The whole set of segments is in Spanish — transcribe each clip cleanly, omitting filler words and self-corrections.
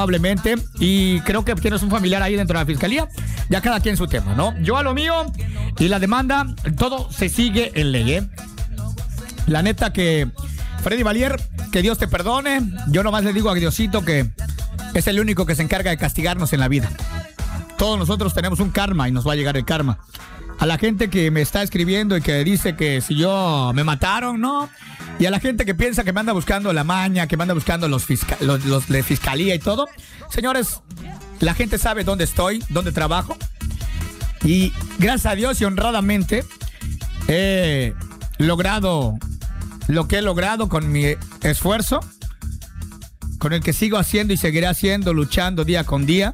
Probablemente, y creo que tienes un familiar ahí dentro de la fiscalía, ya cada quien su tema, ¿no? Yo a lo mío y la demanda, todo se sigue en ley, ¿eh? La neta que, Freddy Valier, que Dios te perdone. Yo nomás le digo a Diosito que es el único que se encarga de castigarnos en la vida. Todos nosotros tenemos un karma y nos va a llegar el karma. A la gente que me está escribiendo y que dice que si yo me mataron, ¿no? Y a la gente que piensa que me anda buscando la maña, que me anda buscando los de fiscalía y todo. Señores, la gente sabe dónde estoy, dónde trabajo. Y gracias a Dios y honradamente he logrado lo que he logrado con mi esfuerzo, con el que sigo haciendo y seguiré haciendo, luchando día con día.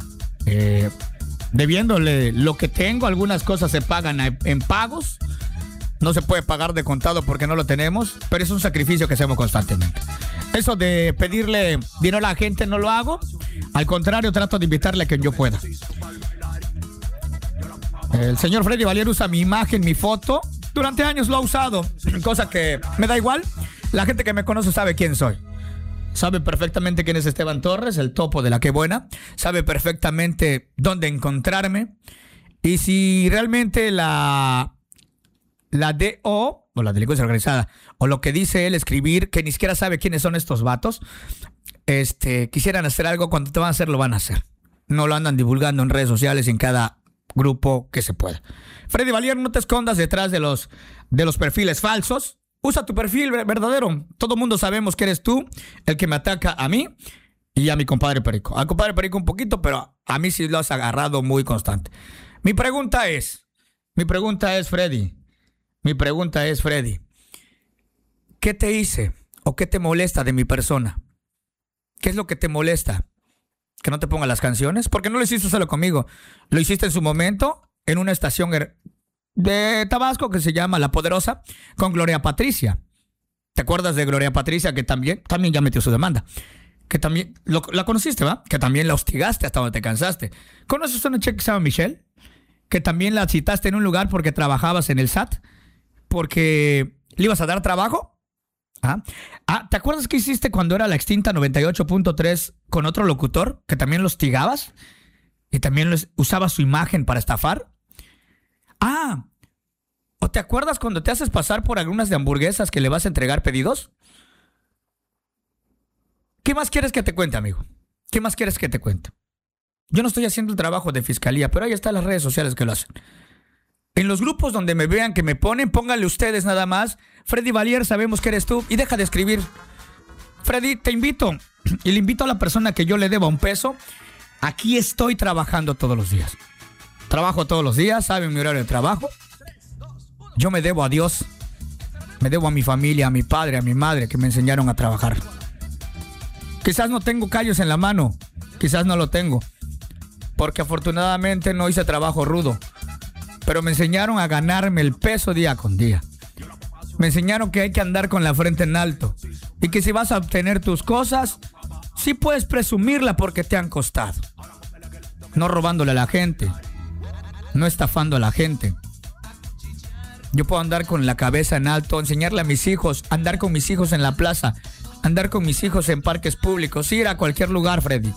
Debiéndole lo que tengo, algunas cosas se pagan en pagos. No se puede pagar de contado porque no lo tenemos, pero es un sacrificio que hacemos constantemente. Eso de pedirle dinero a la gente no lo hago. Al contrario, trato de invitarle a quien yo pueda. El señor Freddy Valier usa mi imagen, mi foto. Durante años lo ha usado, cosa que me da igual. La gente que me conoce sabe quién soy. Sabe perfectamente quién es Esteban Torres, el topo de la que buena. Sabe perfectamente dónde encontrarme. Y si realmente la DO, o la delincuencia organizada, o lo que dice él escribir, que ni siquiera sabe quiénes son estos vatos, quisieran hacer algo, cuando te van a hacer, lo van a hacer. No lo andan divulgando en redes sociales y en cada grupo que se pueda. Freddy Valier, no te escondas detrás de los perfiles falsos. Usa tu perfil verdadero. Todo el mundo sabemos que eres tú el que me ataca a mí y a mi compadre Perico. Al compadre Perico un poquito, pero a mí sí lo has agarrado muy constante. Mi pregunta es, Freddy, ¿qué te hice o qué te molesta de mi persona? ¿Qué es lo que te molesta? ¿Que no te ponga las canciones? Porque no lo hiciste solo conmigo. Lo hiciste en su momento en una estación de Tabasco que se llama La Poderosa con Gloria Patricia. ¿Te acuerdas de Gloria Patricia, que también ya metió su demanda? Que también la conociste, ¿va? Que también la hostigaste hasta donde te cansaste. ¿Conoces a una chica que se llama Michelle? Que también la citaste en un lugar porque trabajabas en el SAT, porque le ibas a dar trabajo. ¿Te acuerdas qué hiciste cuando era la extinta 98.3 con otro locutor que también lo hostigabas y también usabas su imagen para estafar? ¿O te acuerdas cuando te haces pasar por algunas de hamburguesas que le vas a entregar pedidos? ¿Qué más quieres que te cuente, amigo? ¿Qué más quieres que te cuente? Yo no estoy haciendo el trabajo de fiscalía, pero ahí están las redes sociales que lo hacen. En los grupos donde me vean que me ponen, pónganle ustedes nada más: Freddy Valier, sabemos que eres tú, y deja de escribir. Freddy, te invito, y le invito a la persona que yo le deba $1. Aquí estoy trabajando todos los días. Trabajo todos los días, saben mi horario de trabajo. Yo me debo a Dios, me debo a mi familia, a mi padre, a mi madre, que me enseñaron a trabajar. Quizás no tengo callos en la mano, quizás no lo tengo, porque afortunadamente no hice trabajo rudo, pero me enseñaron a ganarme el peso día con día. Me enseñaron que hay que andar con la frente en alto y que si vas a obtener tus cosas, sí puedes presumirla porque te han costado. No robándole a la gente, no estafando a la gente. Yo puedo andar con la cabeza en alto, enseñarle a mis hijos, andar con mis hijos en la plaza, andar con mis hijos en parques públicos, ir a cualquier lugar, Freddy.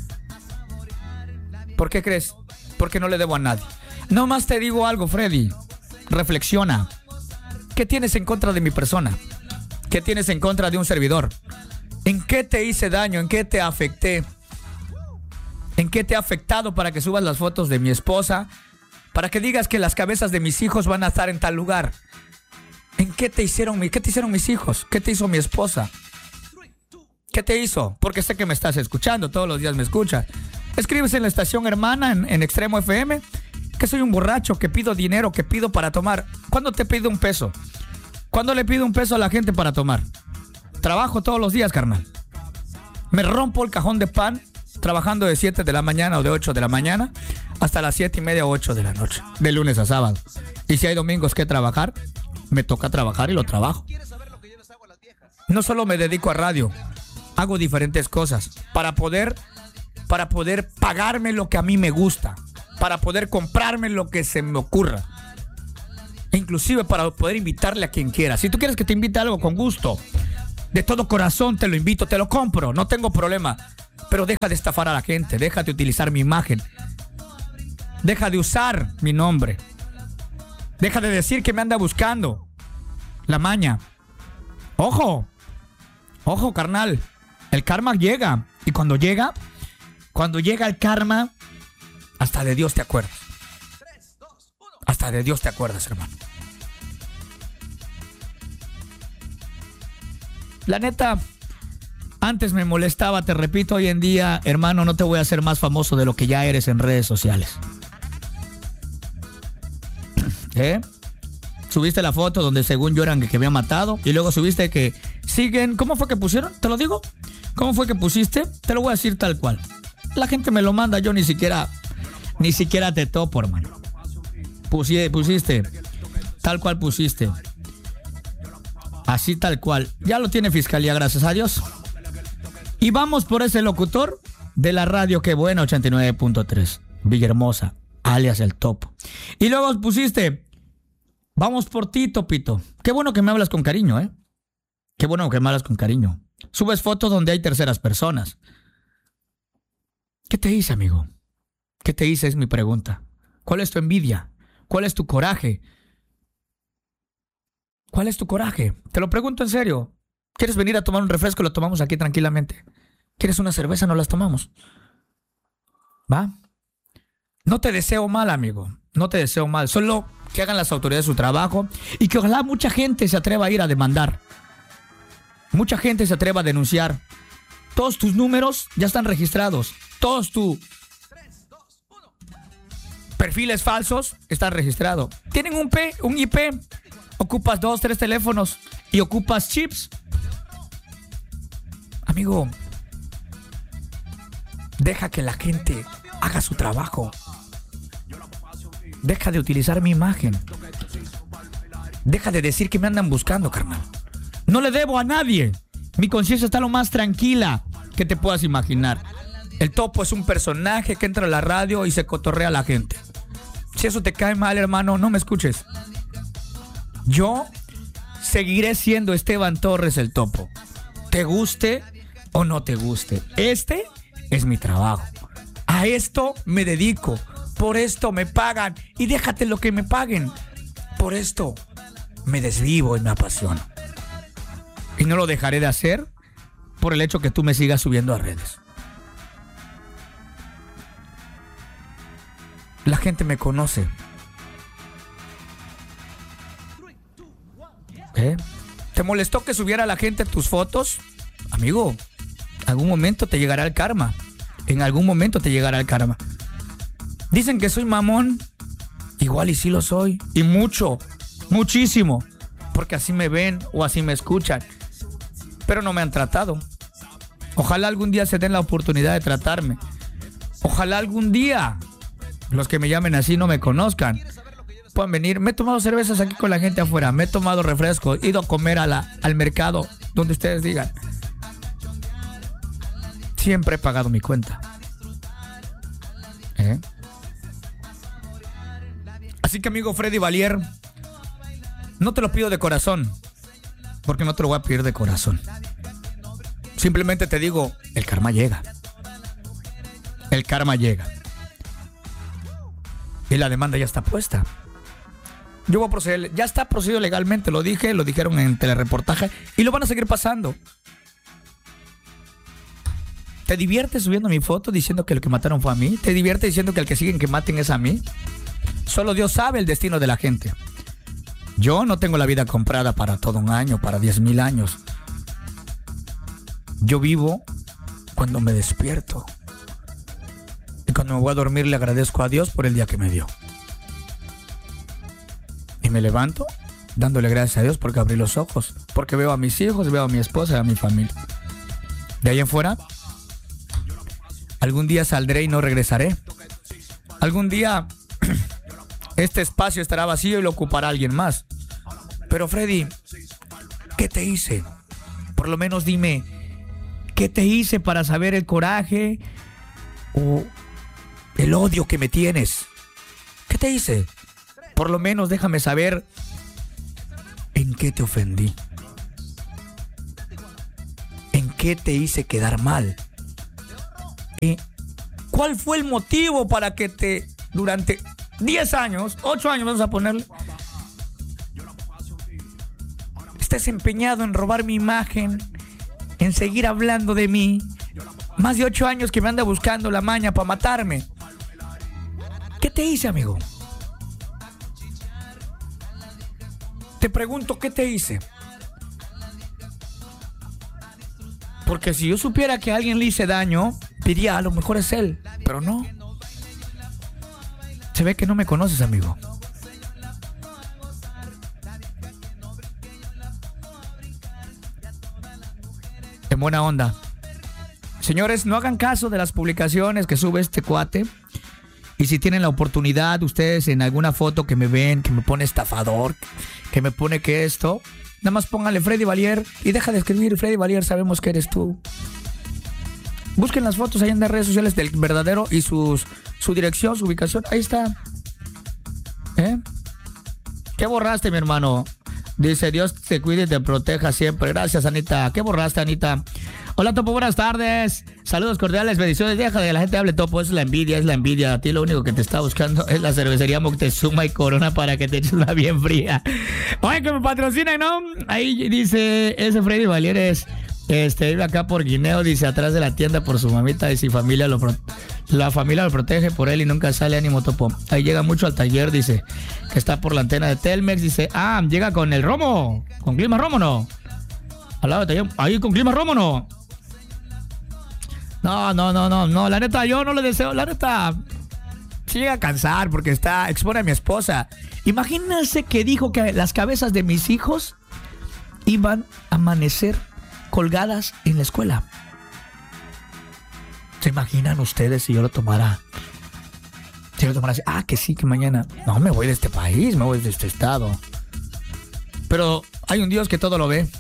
¿Por qué crees? Porque no le debo a nadie. No más te digo algo, Freddy. Reflexiona. ¿Qué tienes en contra de mi persona? ¿Qué tienes en contra de un servidor? ¿En qué te hice daño? ¿En qué te afecté? ¿En qué te ha afectado para que subas las fotos de mi esposa? Para que digas que las cabezas de mis hijos van a estar en tal lugar. ¿En qué te hicieron mis hijos? ¿Qué te hizo mi esposa? ¿Qué te hizo? Porque sé que me estás escuchando, todos los días me escuchas. Escribes en la estación hermana, en Extremo FM, que soy un borracho, que pido dinero, que pido para tomar. ¿Cuándo te pido $1? ¿Cuándo le pido $1 a la gente para tomar? Trabajo todos los días, carnal. Me rompo el cajón de pan trabajando de 7 de la mañana o de 8 de la mañana hasta las 7:30 o 8 de la noche, de lunes a sábado. Y si hay domingos que trabajar, me toca trabajar y lo trabajo. No solo me dedico a radio, hago diferentes cosas para poder pagarme lo que a mí me gusta, para poder comprarme lo que se me ocurra, e inclusive para poder invitarle a quien quiera. Si tú quieres que te invite a algo, con gusto, de todo corazón te lo invito, te lo compro, no tengo problema. Pero deja de estafar a la gente, deja de utilizar mi imagen, deja de usar mi nombre, deja de decir que me anda buscando la maña. Ojo, carnal, el karma llega. Y cuando llega el karma, hasta de Dios te acuerdas. Hasta de Dios te acuerdas, hermano. La neta, antes me molestaba, te repito, hoy en día, hermano, no te voy a hacer más famoso de lo que ya eres en redes sociales. Subiste la foto donde según yo eran que me había matado, y luego subiste que siguen. ¿Cómo fue que pusieron? ¿Te lo digo? ¿Cómo fue que pusiste? Te lo voy a decir tal cual. La gente me lo manda, yo ni siquiera te topo, hermano. Pusiste tal cual pusiste. Así tal cual. Ya lo tiene Fiscalía, gracias a Dios. Y vamos por ese locutor de la radio Que Buena 89.3, Villahermosa, alias El Topo. Y luego pusiste, vamos por ti, Topito. Qué bueno que me hablas con cariño, ¿eh? Qué bueno que me hablas con cariño. Subes fotos donde hay terceras personas. ¿Qué te hice, amigo? ¿Qué te hice? Es mi pregunta. ¿Cuál es tu envidia? ¿Cuál es tu coraje? ¿Cuál es tu coraje? Te lo pregunto en serio. ¿Quieres venir a tomar un refresco? Lo tomamos aquí tranquilamente. ¿Quieres una cerveza? No las tomamos. ¿Va? No te deseo mal, amigo. No te deseo mal. Solo que hagan las autoridades su trabajo y que ojalá mucha gente se atreva a ir a demandar. Mucha gente se atreva a denunciar. Todos tus números ya están registrados. Todos tus perfiles falsos están registrados. Tienen un IP. Ocupas 2, 3 teléfonos y ocupas chips. Amigo, deja que la gente haga su trabajo. Deja de utilizar mi imagen. Deja de decir que me andan buscando, carnal. No le debo a nadie. Mi conciencia está lo más tranquila que te puedas imaginar. El Topo es un personaje que entra a la radio y se cotorrea a la gente. Si eso te cae mal, hermano, no me escuches. Yo seguiré siendo Esteban Torres El Topo. Te guste o no te guste. Este es mi trabajo. A esto me dedico. Por esto me pagan. Y déjate lo que me paguen. Por esto me desvivo y me apasiono. Y no lo dejaré de hacer por el hecho que tú me sigas subiendo a redes. La gente me conoce. ¿Te molestó que subiera la gente tus fotos? Amigo, algún momento te llegará el karma. En algún momento te llegará el karma. Dicen que soy mamón. Igual y sí lo soy. Y mucho, muchísimo. Porque así me ven o así me escuchan. Pero no me han tratado. Ojalá algún día se den la oportunidad de tratarme. Ojalá algún día los que me llamen así no me conozcan. Puedan venir. Me he tomado cervezas aquí con la gente afuera. Me he tomado refrescos. He ido a comer al mercado. Donde ustedes digan. Siempre he pagado mi cuenta. Así que, amigo Freddy Valier, no te lo pido de corazón. Porque no te lo voy a pedir de corazón. Simplemente te digo, el karma llega. El karma llega. Y la demanda ya está puesta. Yo voy a proceder, ya está procedido legalmente, lo dije, lo dijeron en telereportaje y lo van a seguir pasando. ¿Te diviertes subiendo mi foto diciendo que el que mataron fue a mí? ¿Te diviertes diciendo que el que siguen que maten es a mí? Solo Dios sabe el destino de la gente. Yo no tengo la vida comprada para todo un año, para 10,000 años. Yo vivo cuando me despierto. Y cuando me voy a dormir le agradezco a Dios por el día que me dio. Y me levanto dándole gracias a Dios porque abrí los ojos. Porque veo a mis hijos, veo a mi esposa y a mi familia. De ahí en fuera, algún día saldré y no regresaré. Algún día este espacio estará vacío y lo ocupará alguien más. Pero Freddy, ¿qué te hice? Por lo menos dime, ¿qué te hice para saber el coraje o el odio que me tienes? ¿Qué te hice? Por lo menos déjame saber en qué te ofendí. ¿En qué te hice quedar mal? ¿Cuál fue el motivo para que durante 10 años, 8 años vamos a ponerle, estés empeñado en robar mi imagen, en seguir hablando de mí? Más de 8 años que me anda buscando la maña para matarme. ¿Qué te hice, amigo? Te pregunto, ¿qué te hice? Porque si yo supiera que a alguien le hice daño, diría, a lo mejor es él. Pero no. Se ve que no me conoces, amigo. En buena onda. Señores, no hagan caso de las publicaciones que sube este cuate. Y si tienen la oportunidad, ustedes en alguna foto que me ven, que me pone estafador, que me pone que esto, nada más pónganle Freddy Valier y deja de escribir Freddy Valier, sabemos que eres tú. Busquen las fotos ahí en las redes sociales del verdadero y su dirección, su ubicación. Ahí está. ¿Qué borraste, mi hermano? Dice, Dios te cuide y te proteja siempre. Gracias, Anita. ¿Qué borraste, Anita? Hola, Topo, buenas tardes. Saludos cordiales, bendiciones. Deja de que la gente hable, Topo. Es la envidia. A ti lo único que te está buscando es la cervecería Moctezuma y Corona para que te eches una bien fría. Oye, que me patrocinen, ¿no? Ahí dice, ese Freddy Valier vive acá por Guineo, dice, atrás de la tienda por su mamita, y si la familia lo protege por él y nunca sale, ánimo, Topo. Ahí llega mucho al taller, dice, que está por la antena de Telmex, dice, llega con el Romo, con Clima Romo, ¿no? Al lado del taller, ahí con Clima Romo, ¿no? No, la neta, yo no le deseo, la neta, se llega a cansar porque expone a mi esposa. Imagínense que dijo que las cabezas de mis hijos iban a amanecer colgadas en la escuela. ¿Se imaginan ustedes si yo lo tomara? Si yo lo tomara así, que sí, que mañana, no, me voy de este país, me voy de este estado. Pero hay un Dios que todo lo ve.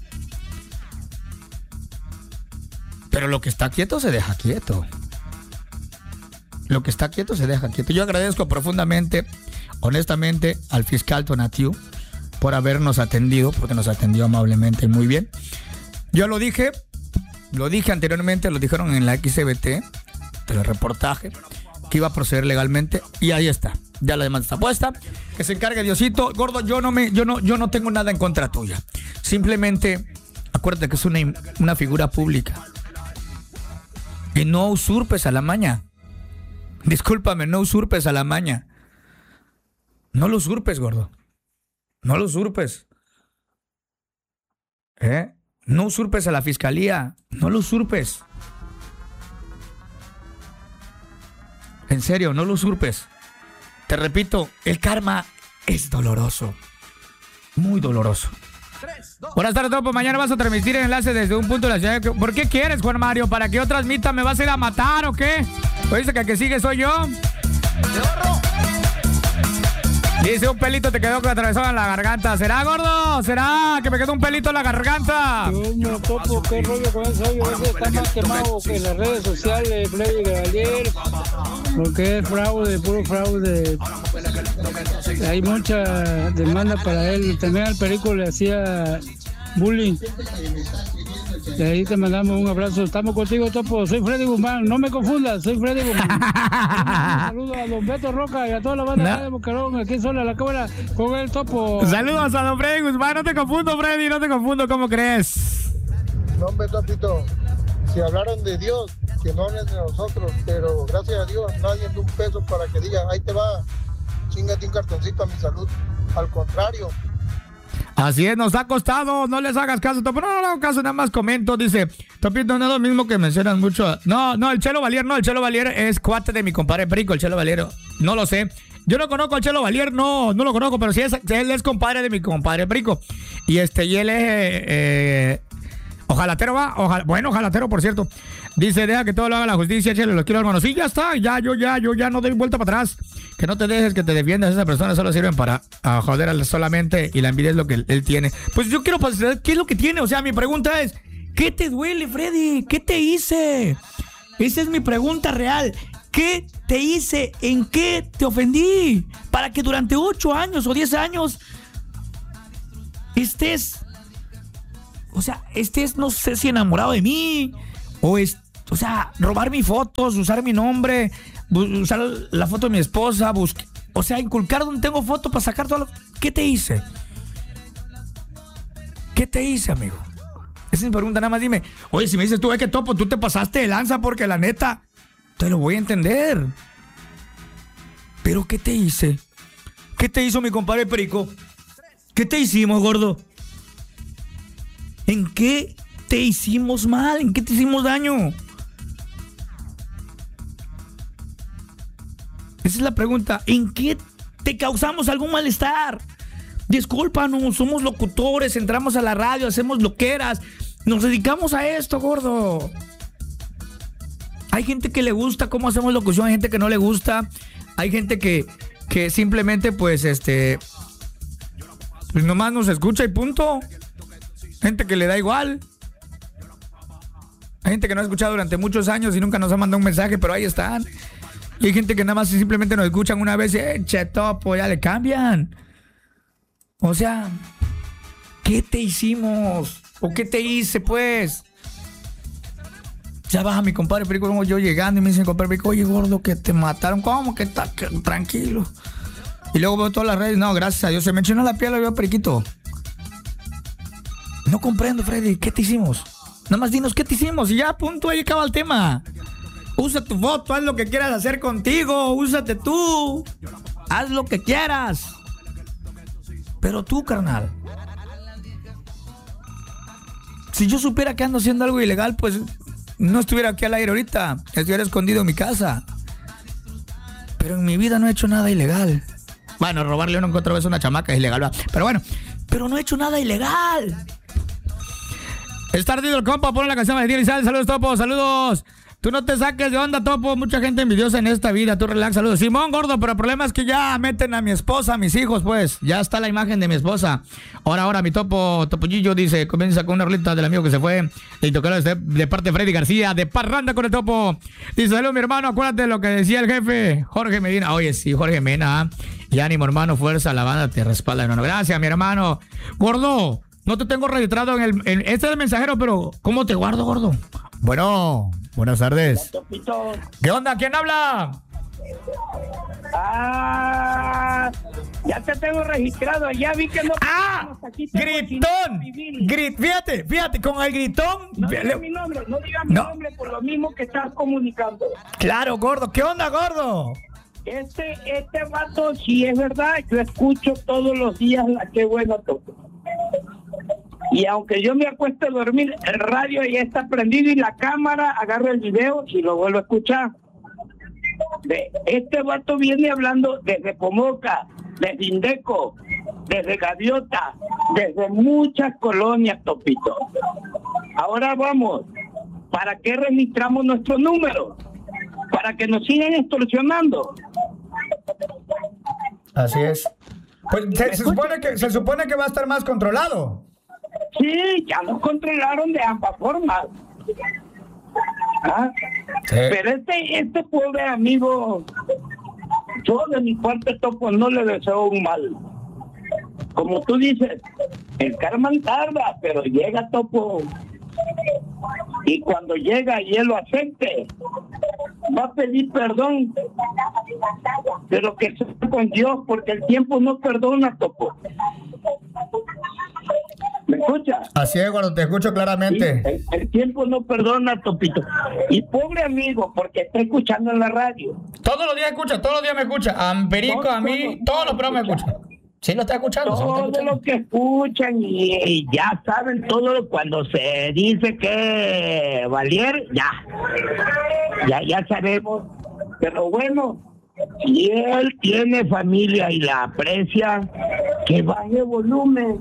Pero lo que está quieto se deja quieto. Lo que está quieto se deja quieto. Yo agradezco profundamente, honestamente, al fiscal Tonatiu por habernos atendido, porque nos atendió amablemente y muy bien. Yo lo dije anteriormente, lo dijeron en la XBT, del reportaje, que iba a proceder legalmente, y ahí está. Ya la demanda está puesta. Que se encargue Diosito. Gordo, yo no tengo nada en contra tuya. Simplemente, acuérdate que es una figura pública. Y no usurpes a la maña. Discúlpame, no usurpes a la maña. No lo usurpes, gordo. No lo usurpes. No usurpes a la fiscalía. No lo usurpes. En serio, no lo usurpes. Te repito, el karma es doloroso. Muy doloroso. Buenas tardes, Topo. Mañana vas a transmitir el enlace desde un punto de la ciudad. ¿Por qué quieres, Juan Mario? ¿Para que yo transmita? ¿Me vas a ir a matar o qué? ¿O dice que el que sigue soy yo? Dice, un pelito te quedó atravesado en la garganta. ¿Será, gordo? ¿Será que me quedó un pelito en la garganta? Yo, Topo, ¿qué rollo con eso? Yo está más quemado que en las redes sociales, Freddy Valier. Porque es fraude, puro fraude. Hay mucha demanda para él. También al perico le hacía bullying. De ahí te mandamos un abrazo. Estamos contigo, Topo. Soy Freddy Guzmán. No me confundas, soy Freddy Guzmán. Un saludo a don Beto Roca y a toda la banda de Boquerón. Aquí sola la cámara con el Topo. Saludos a don Freddy Guzmán. No te confundo, Freddy, no te confundo. ¿Cómo crees? No, hombre, Topito. Si hablaron de Dios, que no hablen de nosotros. Pero gracias a Dios, nadie dio un peso para que diga, ahí te va, chíngate un cartoncito a mi salud. Al contrario. Así es, nos ha costado, no les hagas caso, Topo. No hago caso, nada más comento, dice, Topito, no es lo mismo que mencionan mucho. No, el Chelo Valier es cuate de mi compadre Perico, el Chelo Valier, no lo sé. Yo no conozco al Chelo Valier, no lo conozco, pero sí él es compadre de mi compadre Perico. Y él es ojalatero, ojalatero, por cierto. Dice, deja que todo lo haga la justicia, échale los kilos, hermano. Sí, ya está, yo ya no doy vuelta para atrás. Que no te dejes que te defiendas. Esas personas solo sirven para joder solamente, y la envidia es lo que él tiene. Pues yo quiero saber qué es lo que tiene. O sea, mi pregunta es, ¿qué te duele, Freddy? ¿Qué te hice? Esa es mi pregunta real. ¿Qué te hice? ¿En qué te ofendí? Para que durante 8 años o 10 años estés, no sé si enamorado de mí, o O sea, robar mis fotos, usar mi nombre, usar la foto de mi esposa, o sea, inculcar donde tengo foto para sacar todo lo... ¿Qué te hice? ¿Qué te hice, amigo? Esa es mi pregunta, nada más dime. Oye, si me dices tú, que Topo, tú te pasaste de lanza porque la neta, te lo voy a entender. Pero ¿qué te hice? ¿Qué te hizo mi compadre Perico? ¿Qué te hicimos, gordo? ¿En qué te hicimos mal? ¿En qué te hicimos daño? Esa es la pregunta. ¿En qué te causamos algún malestar? Discúlpanos, somos locutores, entramos a la radio, hacemos loqueras, nos dedicamos a esto, gordo. Hay gente que le gusta cómo hacemos locución, hay gente que no le gusta, hay gente que simplemente pues pues nomás nos escucha y punto. Gente que le da igual. Hay gente que no ha escuchado durante muchos años y nunca nos ha mandado un mensaje, pero ahí están. Y hay gente que nada más simplemente nos escuchan una vez y che, Topo, ya le cambian. O sea, ¿qué te hicimos? ¿O qué te hice, pues? Ya baja mi compadre Perico, como yo llegando y me dice, compadre Perico, oye, gordo, que te mataron. ¿Cómo que está tranquilo? Y luego veo todas las redes. No, gracias a Dios, se me enchinó la piel, lo veo Periquito. No comprendo, Freddy, ¿qué te hicimos? Nada más dinos qué te hicimos y ya, punto, ahí acaba el tema. Usa tu foto, haz lo que quieras hacer contigo, úsate tú. Haz lo que quieras. Pero tú, carnal, si yo supiera que ando haciendo algo ilegal, pues no estuviera aquí al aire ahorita, estuviera escondido en mi casa. Pero en mi vida no he hecho nada ilegal. Bueno, robarle una otra vez a una chamaca es ilegal, ¿verdad? Pero bueno, pero no he hecho nada ilegal. Está ardido el compa, pone la canción de Elizalde. Saludos, Topo, saludos. Tú no te saques de onda, Topo. Mucha gente envidiosa en esta vida. Tú relax, saludos. Simón, gordo, pero el problema es que ya meten a mi esposa, a mis hijos, pues. Ya está la imagen de mi esposa. Ahora, mi Topollillo dice, comienza con una rolita del amigo que se fue. Y tocaron de parte de Freddy García, de Parranda con el Topo. Dice, saludos, mi hermano, acuérdate de lo que decía el jefe, Jorge Medina. Oye, sí, Jorge Mena. Y ánimo, hermano, fuerza, la banda te respalda, hermano. Gracias, mi hermano. Gordo, no te tengo registrado este es el mensajero, pero ¿cómo te guardo, gordo? Bueno, buenas tardes. ¿Qué onda? ¿Quién habla? Ya te tengo registrado. Ya vi que no. Gritón. Fíjate, con el gritón. No digas mi nombre, mi nombre por lo mismo que estás comunicando. Claro, gordo. ¿Qué onda, gordo? Este vato, si es verdad, yo escucho todos los días la Qué Bueno Topo. Y aunque yo me acuesto a dormir, el radio ya está prendido y la cámara agarra el video y lo vuelvo a escuchar. Este vato viene hablando desde Pomoca, desde Indeco, desde Gaviota, desde muchas colonias, Topito. Ahora vamos, ¿para qué registramos nuestro número? Para que nos sigan extorsionando. Así es. Pues se supone que va a estar más controlado. Sí, ya nos controlaron de ambas formas. Sí. Pero este pobre amigo, yo de mi parte, Topo, no le deseo un mal. Como tú dices, el karma tarda, pero llega, Topo. Y cuando llega y él lo acepte, va a pedir perdón, pero que sea con Dios, porque el tiempo no perdona, Topo. ¿Me escuchas? Así es, cuando te escucho claramente. Sí, el tiempo no perdona, Topito. Y pobre amigo, porque está escuchando en la radio. Todos los días me escucha. A Perico, a mí, todos los programas me escuchan. Sí, lo está escuchando. Todos los que escuchan y ya saben todo cuando se dice que Valier, ya sabemos. Pero bueno, si él tiene familia y la aprecia, que baje volumen.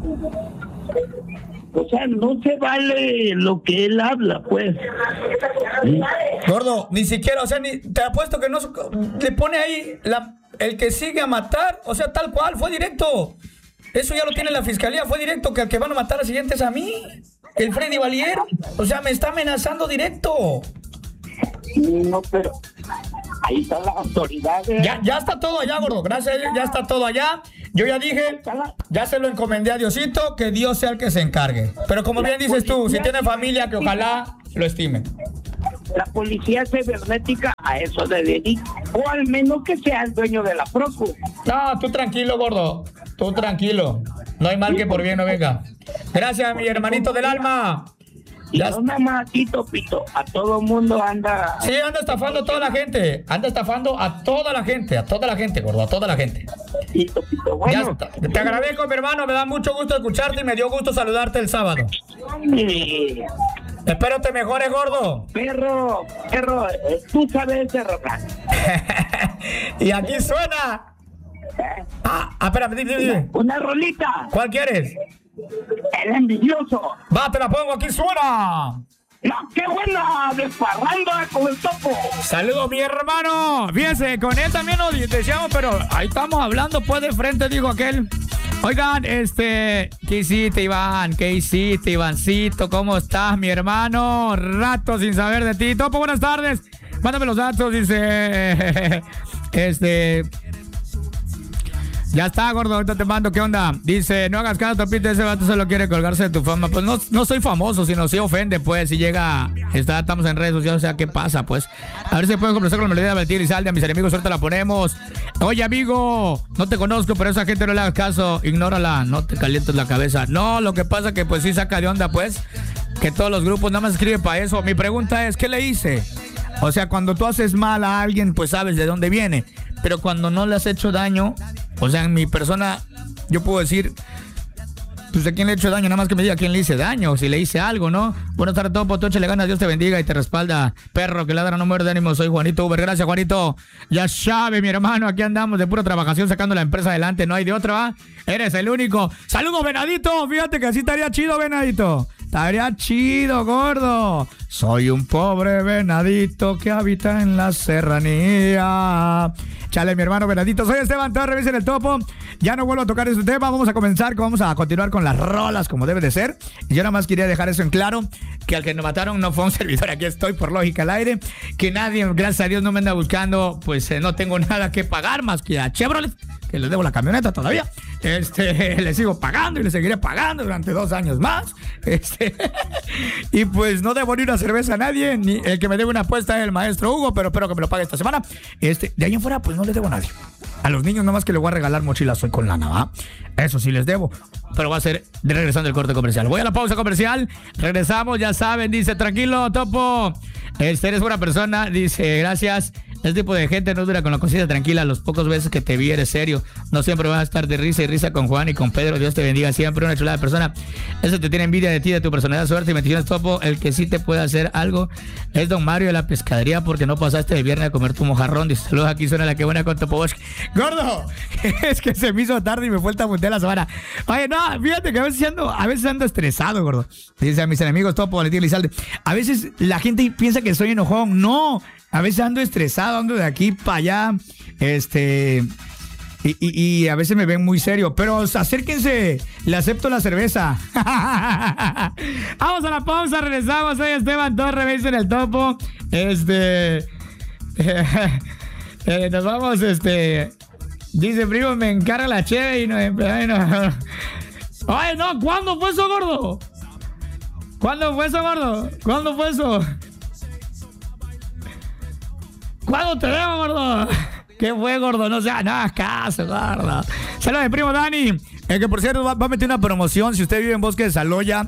O sea, no se vale lo que él habla, pues. Gordo, ni siquiera, o sea, te apuesto que no le pone ahí el que sigue a matar, o sea, tal cual, fue directo. Eso ya lo tiene la fiscalía, fue directo, que el que van a matar al siguiente es a mí, el Freddy Valier. O sea, me está amenazando directo. No, pero ahí están las autoridades. Ya está todo allá, gordo, gracias a Dios, ya está todo allá. Yo ya dije, ya se lo encomendé a Diosito, que Dios sea el que se encargue. Pero como bien dices tú, si tiene familia, que ojalá lo estimen. La policía cibernética a eso se dedica, o al menos que sea el dueño de la Procu. No, tú tranquilo, gordo. Tú tranquilo. No hay mal que por bien no venga. Gracias, mi hermanito del alma. Y no nada más aquí, Topito, a todo mundo anda... Sí, anda estafando a toda la gente. Anda estafando a toda la gente, gordo, a toda la gente. Sí, Topito, bueno. Te agradezco, mi hermano, me da mucho gusto escucharte y me dio gusto saludarte el sábado. Espero te mejores, gordo. Perro, tú sabes ese rogar. Y aquí suena. Espérame, dime. Una rolita. ¿Cuál quieres? El envidioso. Va, te la pongo, aquí suena. No, qué buena desparranda con el Topo. Saludos, mi hermano. Fíjense, con él también nos deseamos, pero ahí estamos hablando pues de frente, dijo aquel. Oigan, ¿qué hiciste, Iván? ¿Qué hiciste, Ivancito? ¿Cómo estás, mi hermano? Rato sin saber de ti. Topo, buenas tardes. Mándame los datos, dice. Ya está, gordo, ahorita te mando, ¿qué onda? Dice, no hagas caso, Topito, ese vato solo quiere colgarse de tu fama. Pues no soy famoso, sino se ofende, pues, si llega, estamos en redes sociales, o sea, ¿qué pasa, pues? A ver si pueden conversar con la melodía de Valentín Elizalde, a mis enemigos, ahorita la ponemos. Oye, amigo, no te conozco, pero a esa gente no le hagas caso, ignórala, no te calientes la cabeza. No, lo que pasa que, pues, sí saca de onda, pues, que todos los grupos nada más escriben para eso. Mi pregunta es, ¿qué le hice? O sea, cuando tú haces mal a alguien, pues sabes de dónde viene. Pero cuando no le has hecho daño, o sea, en mi persona, yo puedo decir, pues a quién le he hecho daño, nada más que me diga a quién le hice daño, si le hice algo, ¿no? Buenas tardes, Topo, tú échale ganas, Dios te bendiga y te respalda. Perro que ladra no muerde de ánimo, soy Juanito Uber. Gracias, Juanito. Ya sabe, mi hermano, aquí andamos de pura trabajación sacando la empresa adelante, no hay de otra, ¿va? Eres el único. Saludos, Venadito, fíjate que así estaría chido, Venadito. Estaría chido, gordo. Soy un pobre venadito que habita en la serranía. Chale, mi hermano Venadito. Soy Esteban Torres, revisen el Topo. Ya no vuelvo a tocar ese tema. Vamos a continuar con las rolas como debe de ser. Y yo nada más quería dejar eso en claro, que al que nos mataron no fue un servidor. Aquí estoy por lógica al aire. Que nadie, gracias a Dios, no me anda buscando. Pues no tengo nada que pagar más que a Chevrolet, que les debo la camioneta todavía. Le sigo pagando y le seguiré pagando durante 2 años más. Y pues no debo ni una cerveza a nadie, ni el que me debe una apuesta es el maestro Hugo, pero espero que me lo pague esta semana. De ahí en fuera, pues no le debo a nadie. A los niños nomás que les voy a regalar mochilas hoy con lana, ¿va? Eso sí les debo, pero va a ser regresando el corte comercial. Voy a la pausa comercial, regresamos, ya saben, dice, tranquilo, Topo, eres buena persona, dice, gracias. Este tipo de gente no dura con la conciencia tranquila. Los pocos veces que te vi eres serio. No siempre vas a estar de risa y risa con Juan y con Pedro. Dios te bendiga siempre. Una chulada de persona. Eso te tiene envidia de ti, de tu personalidad, suerte y bendiciones, Topo. El que sí te puede hacer algo es don Mario de la pescadería, porque no pasaste el viernes a comer tu mojarrón. Dice, saludos, aquí suena la que buena con Topo Bosch. Gordo, es que se me hizo tarde y me fue el tapunté la semana. Oye, no, fíjate que a veces ando estresado, gordo. Dice a mis enemigos, Topo, Valentín Elizalde. A veces la gente piensa que soy enojón. No. A veces ando estresado, ando de aquí para allá, y a veces me ven muy serio, pero acérquense, le acepto la cerveza. Vamos a la pausa, regresamos, soy Esteban Torres, me dicen el Topo, nos vamos, dice, primo, me encarga la cheve y no. Ay, no, ¿cuándo fue eso, gordo? ¿Cuándo fue eso? ¿Cuándo te veo, gordo? ¿Qué fue, gordo? No hagas caso, gordo. Saludos, primo Dani. Que por cierto va a meter una promoción. Si usted vive en Bosque de Saloya,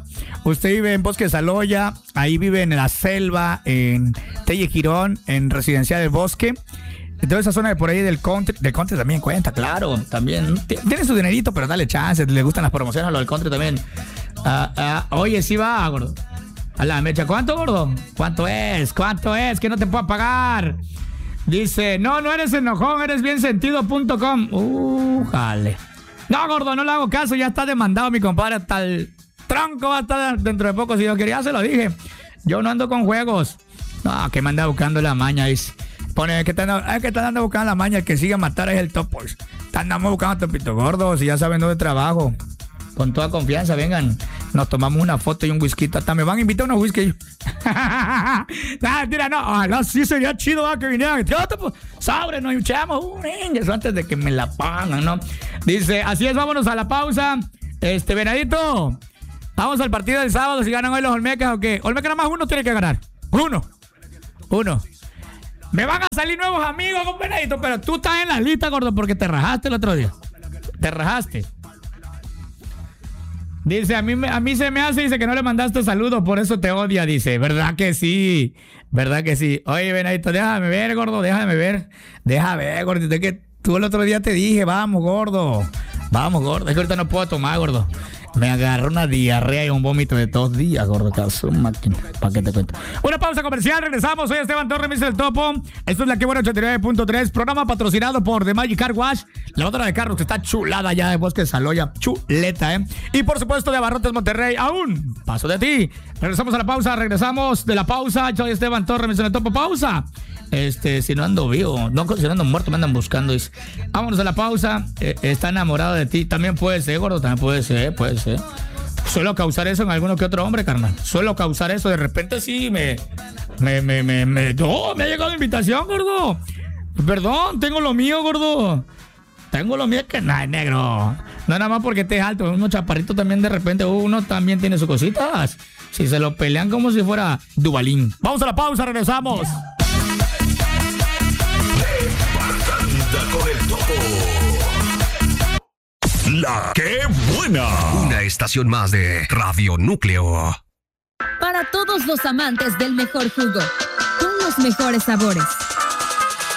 ahí vive en la selva, en Telle Girón, en Residencial del Bosque. Toda esa zona de por ahí del country también cuenta, claro, también. Tiene su dinerito, pero dale chance, le gustan las promociones a lo del country también. Oye, sí va, gordo. A la mecha, ¿cuánto, gordo? ¿Cuánto es? Que no te puedo pagar. Dice, no eres enojón, eres bien sentido.com. Jale. No, gordo, no le hago caso, ya está demandado mi compadre, hasta el tronco va a estar dentro de poco. Si yo quería, se lo dije. Yo no ando con juegos. No, que me anda buscando la maña, dice. Pone que están andando buscando la maña, el que sigue a matar es el Topo. Andamos buscando a Topito Gordo, si ya saben dónde trabajo. Con toda confianza, vengan. Nos tomamos una foto y un whisky. Hasta me van a invitar a una whisky. Tira, no, sí sería chido que vinieran. Sobre, nos echamos eso antes de que me la pongan, ¿no? Dice, así es, vámonos a la pausa. Venadito, vamos al partido del sábado. Si ganan hoy los Olmecas o qué. Olmeca nada más uno tiene que ganar. Uno. 1. Me van a salir nuevos amigos, compadrito, pero tú estás en la lista, gordo, porque te rajaste el otro día. Te rajaste. Dice, a mí se me hace, dice que no le mandaste saludos, por eso te odia, dice. ¿Verdad que sí? ¿Verdad que sí? Oye, Venadito, déjame ver, gordo, déjame ver, gordito, es que tú el otro día te dije, vamos, gordo, es que ahorita no puedo tomar, gordo. Me agarró una diarrea y un vómito de 2 días, gordo. Caso máquina. ¿Para qué te cuento? Una pausa comercial. Regresamos. Soy Esteban Torres, Mr. El Topo. Esto es la Que Buena 89.3. Programa patrocinado por The Magic Car Wash. La lavadora de carros que está chulada ya de Bosque de Saloya. Chuleta, ¿eh? Y por supuesto de Abarrotes Monterrey. Aún paso de ti. Regresamos a la pausa. Regresamos de la pausa. Soy Esteban Torres, Mr. El Topo. Pausa. Si no ando vivo, no, si no ando muerto, me andan buscando. Dice. Vámonos a la pausa. Está enamorado de ti. También puede ser, gordo. También puede ser. Suelo causar eso en alguno que otro hombre, carnal. Suelo causar eso. De repente sí me ha llegado invitación, gordo. Perdón, tengo lo mío, gordo. Tengo lo mío que nada, negro. No nada más porque estés alto. Unos chaparritos también de repente. Uno también tiene sus cositas. Si se lo pelean como si fuera Duvalín. Vamos a la pausa, regresamos. Con el Topo. La Que Buena. Una estación más de Radio Núcleo. Para todos los amantes del mejor jugo, con los mejores sabores.